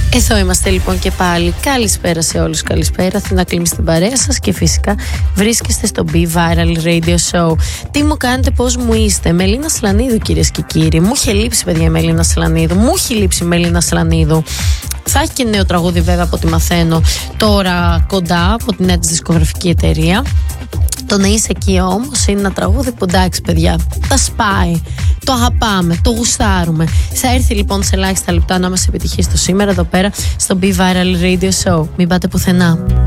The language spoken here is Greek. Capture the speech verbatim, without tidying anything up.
Εδώ είμαστε λοιπόν και πάλι. Καλησπέρα σε όλους, καλησπέρα. Αθηνά Κλίμη στην παρέα σας και φυσικά βρίσκεστε στο Be Viral Radio Show. Τι μου κάνετε, πώς μου είστε? Μελίνα Σλανίδου, κυρίες και κύριοι. Μου είχε λείψει, παιδιά, η Μελίνα Σλανίδου. Μου έχει λείψει η Μελίνα Σλανίδου. Θα έχει και νέο τραγούδι, βέβαια, από ό,τι μαθαίνω τώρα κοντά από την νέα της δισκογραφική εταιρεία. Το να είσαι εκεί όμως είναι ένα τραγούδι που, εντάξει, παιδιά, τα σπάει. Το αγαπάμε, το γουστάρουμε. Θα έρθει λοιπόν σε ελάχιστα λεπτά να μας επιτυχεί στο σήμερα εδώ πέρα στο Be Viral Radio Show. Μην πάτε πουθενά.